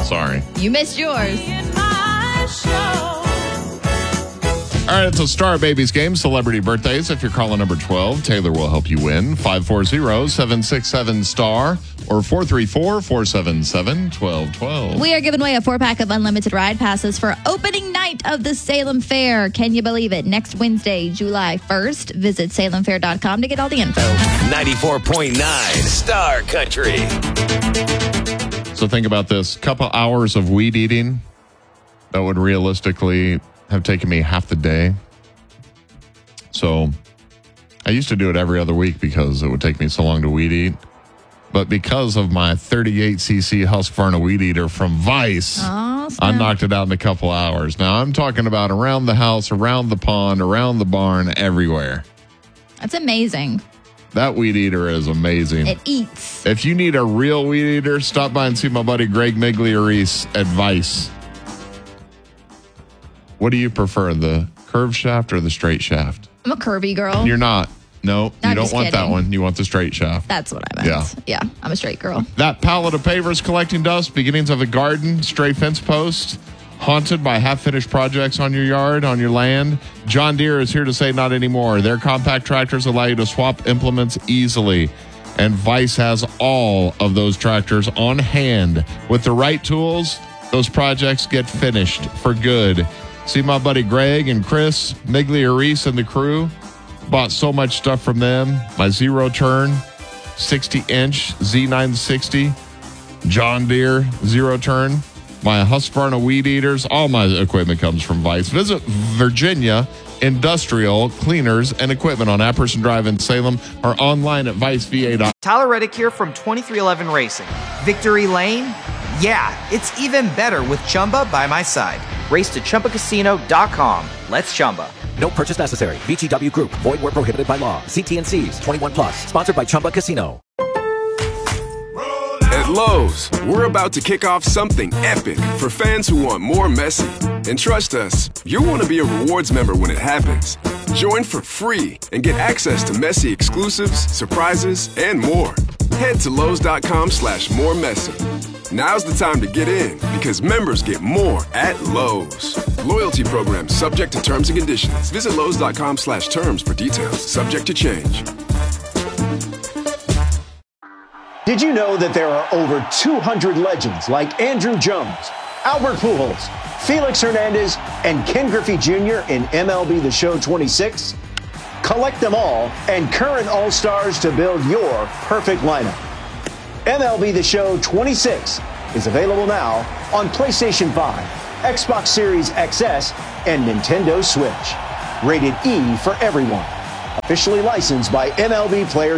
Sorry. You missed yours. All right, it's a Star Babies game, celebrity birthdays. If you're calling number 12, Taylor will help you win. 540-767-STAR or 434-477-1212. We are giving away a 4-pack of unlimited ride passes for opening night of the Salem Fair. Can you believe it? Next Wednesday, July 1st. Visit salemfair.com to get all the info. 94.9 Star Country. So think about this. Couple hours of weed eating, that would realistically have taken me half the day. So I used to do it every other week because it would take me so long to weed eat. But because of my 38cc Husqvarna weed eater from Vice, I knocked it out in a couple hours. Now I'm talking about around the house, around the pond, around the barn, everywhere. That's amazing. That weed eater is amazing. It eats. If you need a real weed eater, stop by and see my buddy Greg Migliarese at Vice. What do you prefer, the curved shaft or the straight shaft? I'm a curvy girl. You're not. No, you don't want that one. You want the straight shaft. That's what I meant. Yeah, I'm a straight girl. That pallet of pavers collecting dust, beginnings of a garden, stray fence post, haunted by half-finished projects on your yard, on your land. John Deere is here to say not anymore. Their compact tractors allow you to swap implements easily. And Vice has all of those tractors on hand. With the right tools, those projects get finished for good. See my buddy Greg and Chris Migliarese and the crew. Bought so much stuff from them. My zero-turn 60-inch Z960 John Deere zero-turn. My Husqvarna weed eaters. All my equipment comes from Vice. Visit Virginia Industrial Cleaners and Equipment on Apperson Drive in Salem or online at viceva.com. Tyler Reddick here from 2311 Racing. Victory Lane? Yeah, it's even better with Chumba by my side. Race to ChumbaCasino.com. Let's Chumba. No purchase necessary. VGW Group. Void where prohibited by law. See T&Cs. 21 plus. Sponsored by Chumba Casino. At Lowe's, we're about to kick off something epic for fans who want more Messi. And trust us, you'll want to be a rewards member when it happens. Join for free and get access to Messi exclusives, surprises, and more. Head to Lowe's.com/moremessy. Now's the time to get in because members get more at Lowe's. Loyalty program subject to terms and conditions. Visit Lowe's.com/terms for details. Subject to change. Did you know that there are over 200 legends like Andrew Jones, Albert Pujols, Felix Hernandez, and Ken Griffey Jr. in MLB The Show 26? Collect them all and current All-Stars to build your perfect lineup. MLB The Show 26 is available now on PlayStation 5, Xbox Series XS, and Nintendo Switch. Rated E for everyone. Officially licensed by MLB Players